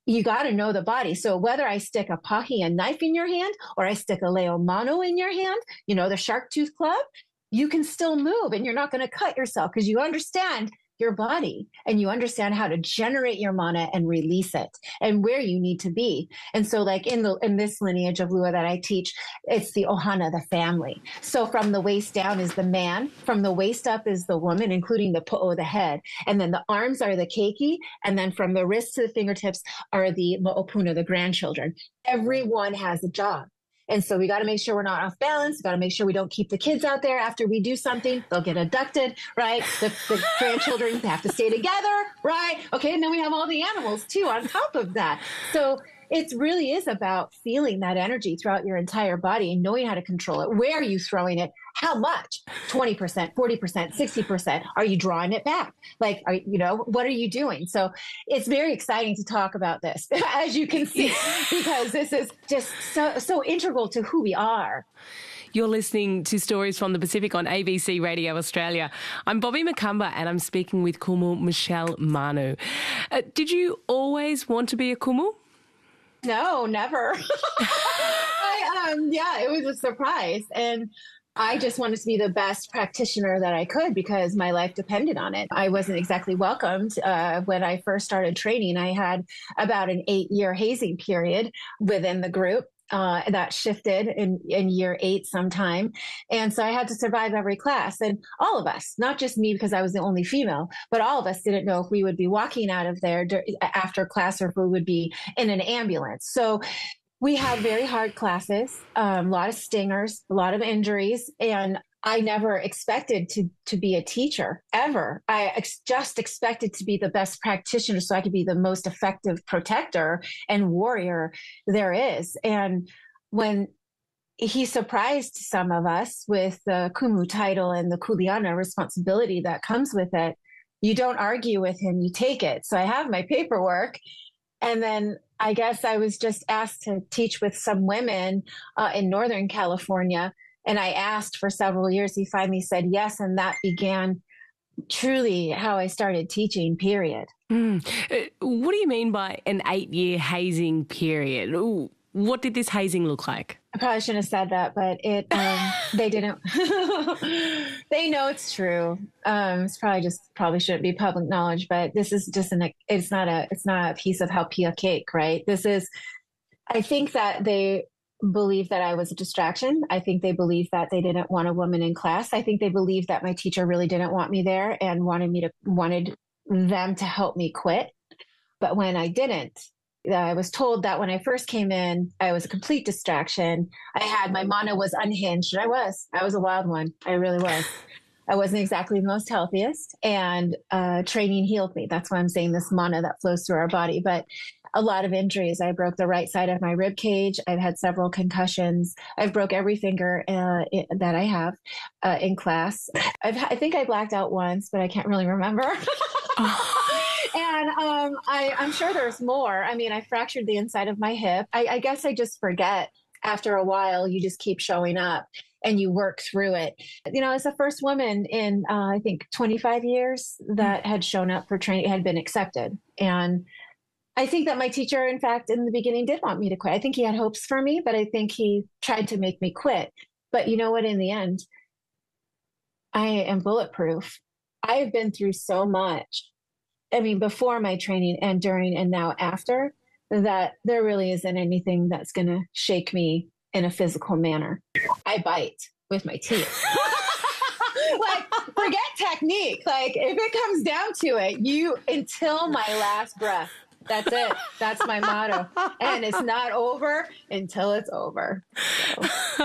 you got to know the body. So whether I stick a pahi knife in your hand or I stick a leo mano in your hand, you know, the shark tooth club, you can still move and you're not going to cut yourself because you understand your body and you understand how to generate your mana and release it and where you need to be. And so like in the in this lineage of Lua that I teach, it's the ohana, the family. So from the waist down is the man, from the waist up is the woman, including the po'o, the head. And then the arms are the keiki. And then from the wrists to the fingertips are the mo'opuna, the grandchildren. Everyone has a job. And so we got to make sure we're not off balance. We got to make sure we don't keep the kids out there after we do something. They'll get abducted, right? The, the grandchildren have to stay together, right? Okay. And then we have all the animals too on top of that. So it really is about feeling that energy throughout your entire body and knowing how to control it. Where are you throwing it? How much? twenty percent, forty percent, sixty percent. Are you drawing it back? Like, are, you know, what are you doing? So it's very exciting to talk about this, as you can see, because this is just so, so integral to who we are. You're listening to Stories from the Pacific on A B C Radio Australia. I'm Bobby Makamba and I'm speaking with Kumu Michelle Manu. Uh, did you always want to be a kumu? No, never. I, um, yeah, it was a surprise. And I just wanted to be the best practitioner that I could because my life depended on it. I wasn't exactly welcomed. Uh, when I first started training, I had about an eight-year hazing period within the group. Uh, that shifted in, in year eight sometime. And so I had to survive every class. And all of us, not just me because I was the only female, but all of us didn't know if we would be walking out of there after class or if we would be in an ambulance. So we had very hard classes, um, a lot of stingers, a lot of injuries, and I never expected to to be a teacher ever. I ex- just expected to be the best practitioner so I could be the most effective protector and warrior there is. And when he surprised some of us with the kumu title and the kuleana responsibility that comes with it, you don't argue with him, you take it. So I have my paperwork. And then I guess I was just asked to teach with some women uh, in Northern California. And I asked for several years. He finally said yes. And that began truly how I started teaching, period. Mm. Uh, what do you mean by an eight-year hazing period? Ooh, what did this hazing look like? I probably shouldn't have said that, but it um, they didn't. They know it's true. Um, it's probably just probably shouldn't be public knowledge, but this is just an. It's not a. It's not a piece of halpia cake, right? This is. I think that they believe that I was a distraction. I think they believe that they didn't want a woman in class. I think they believe that my teacher really didn't want me there and wanted me to wanted them to help me quit. But when I didn't, I was told that when I first came in, I was a complete distraction. I had my mana was unhinged. I was. I was a wild one. I really was. I wasn't exactly the most healthiest, and uh, training healed me. That's why I'm saying this mana that flows through our body. But a lot of injuries. I broke the right side of my rib cage. I've had several concussions. I've broke every finger uh, in, that I have uh, in class. I've, I think I blacked out once, but I can't really remember. And um, I, I'm sure there's more. I mean, I fractured the inside of my hip. I, I guess I just forget. After a while, you just keep showing up and you work through it. You know, as the first woman in, uh, I think, twenty-five years that had shown up for training, had been accepted. And I think that my teacher, in fact, in the beginning did want me to quit. I think he had hopes for me, but I think he tried to make me quit. But you know what? In the end, I am bulletproof. I have been through so much. I mean, before my training and during and now after, that there really isn't anything that's going to shake me in a physical manner. I bite with my teeth. Like, forget technique. Like, if it comes down to it, you, until my last breath. That's it. That's my motto. And it's not over until it's over. So.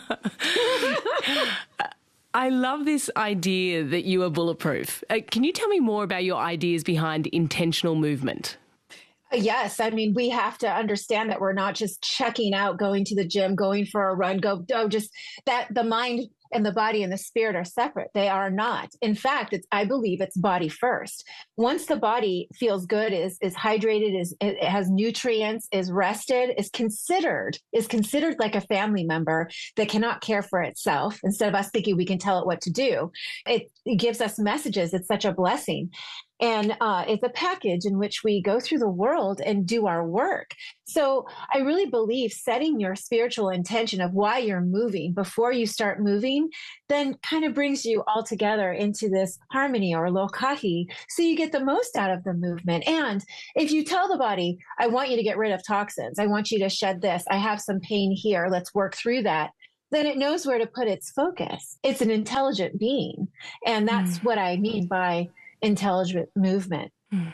I love this idea that you are bulletproof. Uh, can you tell me more about your ideas behind intentional movement? Yes. I mean, we have to understand that we're not just checking out, going to the gym, going for a run, go, oh, just that the mind and the body and the spirit are separate. They are not. In fact, it's, I believe it's body first. Once the body feels good, is is hydrated, is it has nutrients, is rested, is considered, is considered like a family member that cannot care for itself. Instead of us thinking we can tell it what to do, it, it gives us messages. It's such a blessing. And uh, it's a package in which we go through the world and do our work. So I really believe setting your spiritual intention of why you're moving before you start moving, then kind of brings you all together into this harmony or lokahi. So you get the most out of the movement. And if you tell the body, I want you to get rid of toxins, I want you to shed this, I have some pain here, let's work through that, then it knows where to put its focus. It's an intelligent being. And that's mm. what I mean by intelligent movement. Mm.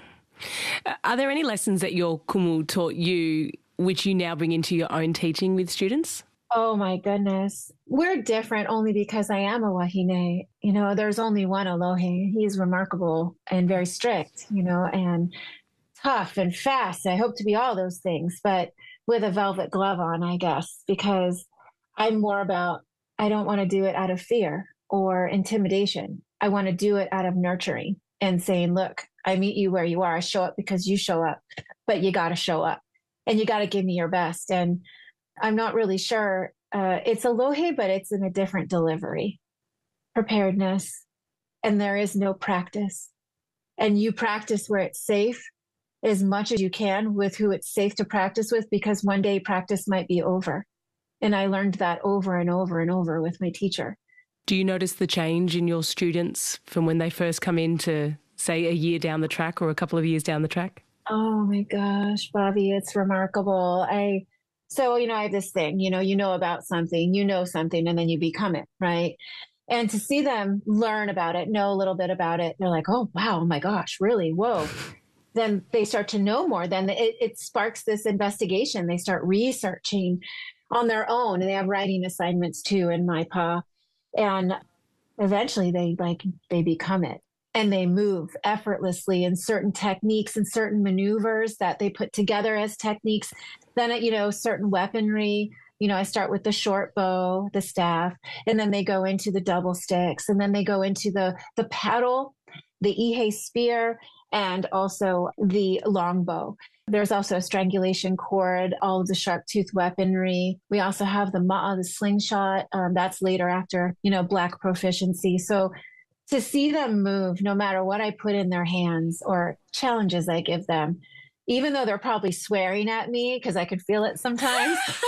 Are there any lessons that your kumu taught you which you now bring into your own teaching with students? Oh my goodness. We're different only because I am a wahine. You know, there's only one Alohe. He's remarkable and very strict, you know, and tough and fast. I hope to be all those things, but with a velvet glove on, I guess, because I'm more about, I don't want to do it out of fear or intimidation. I want to do it out of nurturing and saying, look, I meet you where you are. I show up because you show up, but you got to show up and you got to give me your best. And I'm not really sure. Uh, it's alohe, but it's in a different delivery, preparedness, and there is no practice. And you practice where it's safe as much as you can with who it's safe to practice with, because one day practice might be over. And I learned that over and over and over with my teacher. Do you notice the change in your students from when they first come in to, say, a year down the track or a couple of years down the track? Oh, my gosh, Bobby, it's remarkable. I So, you know, I have this thing, you know, you know about something, you know something, and then you become it, right? And to see them learn about it, know a little bit about it, they're like, oh, wow, oh my gosh, really? Whoa. Then they start to know more. Then it, it sparks this investigation. They start researching on their own, and they have writing assignments too in my pa. And eventually they like, they become it. And they move effortlessly in certain techniques and certain maneuvers that they put together as techniques. Then, you know, certain weaponry, you know, I start with the short bow, the staff, and then they go into the double sticks, and then they go into the, the paddle, the ihe spear, and also the long bow. There's also a strangulation cord, all of the sharp tooth weaponry. We also have the ma'a, the slingshot. Um, that's later after, you know, black proficiency. So to see them move, no matter what I put in their hands or challenges I give them, even though they're probably swearing at me because I could feel it sometimes. F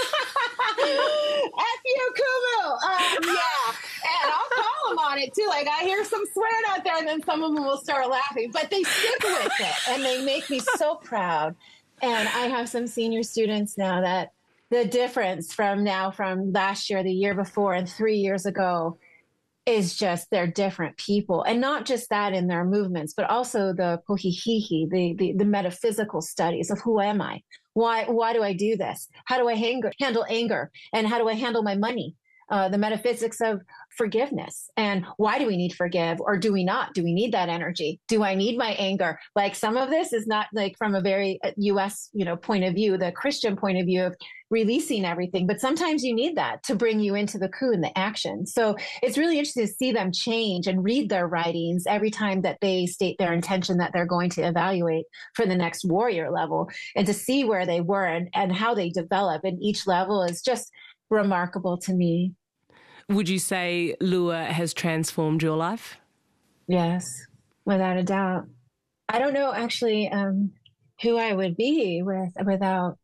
you, Kumu. Um, yeah. And I'll call them on it too. Like I hear some swearing out there and then some of them will start laughing, but they stick with it and they make me so proud. And I have some senior students now that the difference from now, from last year, the year before, and three years ago is just they're different people. And not just that in their movements, but also the pohihihi, the, the, the metaphysical studies of who am I? Why, why do I do this? How do I hang, handle anger? And how do I handle my money? Uh, the metaphysics of forgiveness and why do we need forgive or do we not? Do we need that energy? Do I need my anger? Like some of this is not like from a very U S, you know, point of view, the Christian point of view of releasing everything. But sometimes you need that to bring you into the coup and the action. So it's really interesting to see them change and read their writings every time that they state their intention that they're going to evaluate for the next warrior level, and to see where they were and, and how they develop in each level is just remarkable to me. Would you say Lua has transformed your life? Yes, without a doubt. I don't know actually um, who I would be with without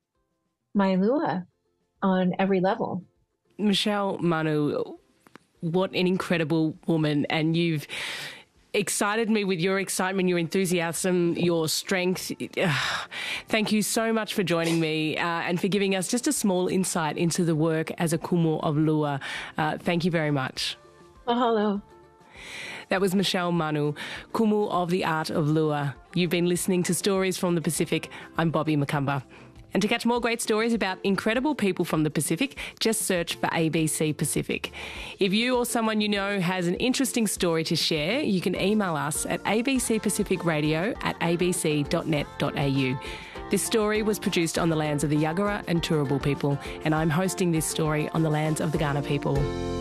my Lua on every level. Michelle Manu, what an incredible woman. And you've excited me with your excitement, your enthusiasm, your strength. Thank you so much for joining me uh, and for giving us just a small insight into the work as a kumu of Lua. Uh, thank you very much. Mahalo. That was Michelle Manu, kumu of the art of Lua. You've been listening to Stories from the Pacific. I'm Bobby Macumber. And to catch more great stories about incredible people from the Pacific, just search for A B C Pacific. If you or someone you know has an interesting story to share, you can email us at abcpacificradio at abc dot net dot a u. This story was produced on the lands of the Yagara and Turrbal people, and I'm hosting this story on the lands of the Kaurna people.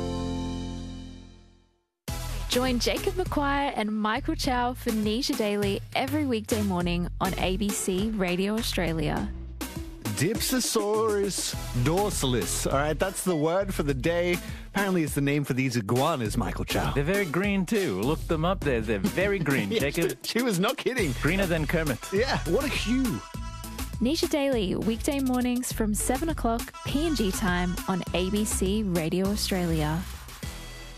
Join Jacob McQuire and Michael Chow for Nisha Daily every weekday morning on A B C Radio Australia. Dipsosaurus dorsalis. All right, that's the word for the day. Apparently, it's the name for these iguanas, Michael Chow. They're very green, too. Look them up there. They're very green, Yes, Jacob. she was not kidding. Greener than Kermit. Yeah, what a hue. Nisha Daily, weekday mornings from seven o'clock P N G time on A B C Radio Australia.